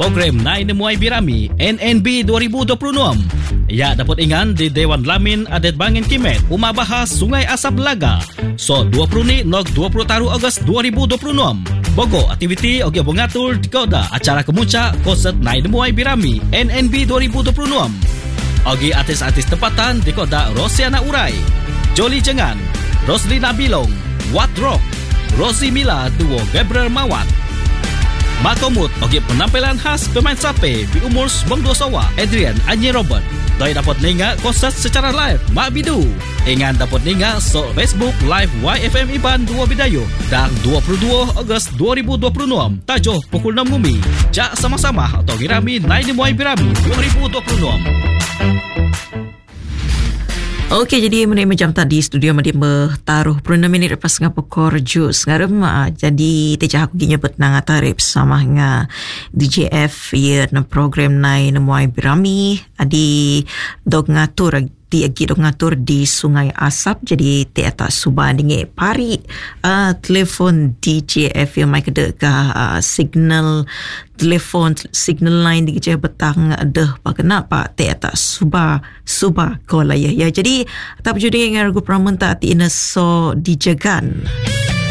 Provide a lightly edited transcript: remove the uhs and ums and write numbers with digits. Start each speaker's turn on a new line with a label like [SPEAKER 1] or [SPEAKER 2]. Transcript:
[SPEAKER 1] program Nai Nemuai Birami NNB 2026. Ia dapat ingan di Dewan Lamin Adet Bangin Kimet Uma Bahas Sungai Asap Laga. So 20 ni nog 20 taru Ogos 2026. Bogo aktiviti ogi bongatur di koda acara kemuncak konsert Nai Nemuai Birami NNB 2026. Ogi artis-artis tempatan di koda Rosiana Urai, Jolly Jengan, Roslina Bilong, Wat Rock, Rosie Mila duo Gabriel Mawat. Makomut ogi penampilan khas pemain sape di umur 92 sawa Adrian Anyi Robert. Doi dapat ninga konsert secara live Mak Bidu. Ingan dapat ninga so Facebook live YFM Iban 2 Bidayo dan 22 Ogos 2026 tajuh pukul 6 Ngumi. Jak sama-sama atau Birami Nai Nemuai Birami 2026.
[SPEAKER 2] Okey, jadi menerima jam tadi studio madi taruh 20 minit lepas ngapa kor jus ngarum jadi tejah aku ginya betnang atarip sama nga DJF ya na program Nai Nemuai Birami adi dog ngatur di agi dog ngatur di Sungai Asap jadi te atas subandinge pari telefon DJF yang mai kede ka signal telefon signal line di je betang deh kenapa te atas suba kola ya jadi tak judi ngargu pramunta ti ina so dijagan.